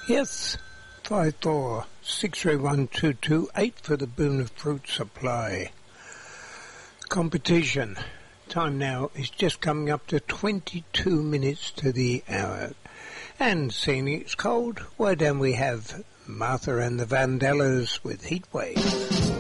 Yes, 54631228 for the Boon of Fruit Supply. Competition. Time now is just coming up to 22 minutes to the hour. And seeing it's cold, why don't we have Martha and the Vandellas with Heatwave?